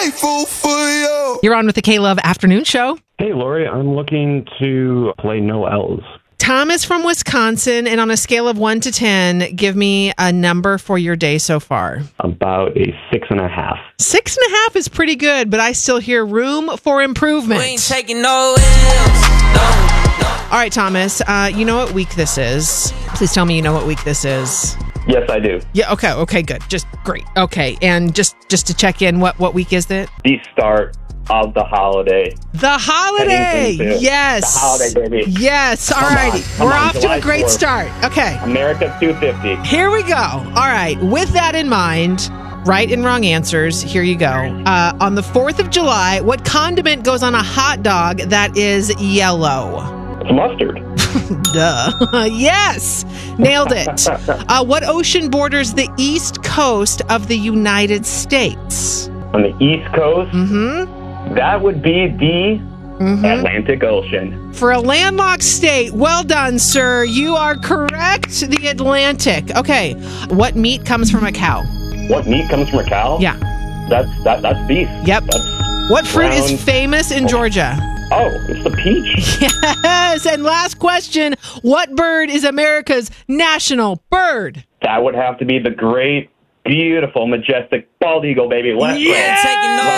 grateful for you. You're on with the K-Love Afternoon Show. Hey, Lori, I'm looking to play No L's. Tom is from Wisconsin, and on a scale of 1 to 10, give me a number for your day so far. About a 6.5. 6.5 is pretty good, but I still hear room for improvement. We ain't taking no L's. All right, Thomas, you know what week this is. Please tell me you know what week this is. Yes, I do. Yeah, okay, good. Just great. Okay, and just to check in, what week is it? The start of the holiday. The holiday! Yes! The holiday, baby. Yes, all righty. We're off to a great 4th. start. Okay. America 250. Here we go. All right, with that in mind, right and wrong answers, here you go. On the 4th of July, what condiment goes on a hot dog that is yellow? It's mustard. Duh. Yes! Nailed it. What ocean borders the east coast of the United States? On the East Coast, that would be the Atlantic Ocean. For a landlocked state, well done, sir. You are correct. The Atlantic. Okay. What meat comes from a cow? What meat comes from a cow? Yeah. That's beef. Yep. That's what fruit round. is famous in Georgia? Oh, it's the peach. Yes. And last question. What bird is America's national bird? That would have to be the great, beautiful, majestic bald eagle, baby. Let's go. Taking no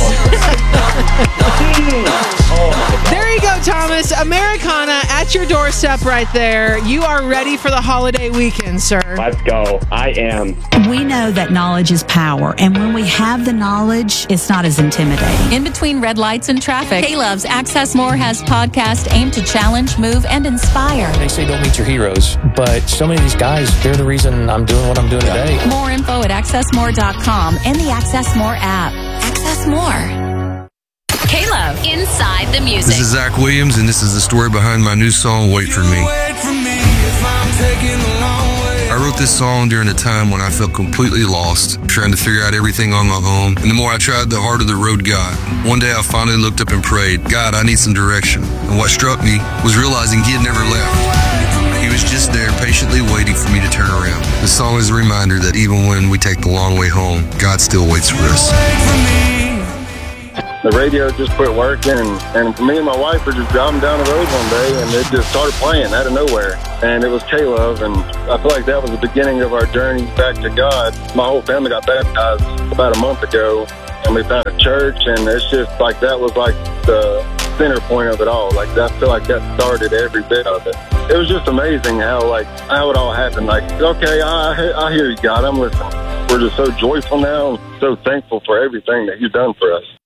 Let's go. There you go, Thomas. Americana at your doorstep right there. You are ready for the holiday weekend, sir. Let's go. I am. We know that knowledge is power, and when we have the knowledge, it's not as intimidating. In between red lights and traffic, K-Love's Access More has podcast aimed to challenge, move, and inspire. They say don't meet your heroes, but so many of these guys, they're the reason I'm doing what I'm doing today. More info at accessmore.com and the Access More app. Access More. K-Love, Inside the Music. This is Zach Williams, and this is the story behind my new song, Wait For Me. I wrote this song during a time when I felt completely lost, trying to figure out everything on my own. And the more I tried, the harder the road got. One day I finally looked up and prayed, God, I need some direction. And what struck me was realizing he had never left. He was just there, patiently waiting for me to turn around. The song is a reminder that even when we take the long way home, God still waits for us. The radio just quit working, and me and my wife were just driving down the road one day, and it just started playing out of nowhere. And it was K-Love, and I feel like that was the beginning of our journey back to God. My whole family got baptized about a month ago, and we found a church, and it's just like that was like the center point of it all. Like I feel like that started every bit of it. It was just amazing how it all happened. Like, okay, I hear you, God, I'm listening. We're just so joyful now, so thankful for everything that you've done for us.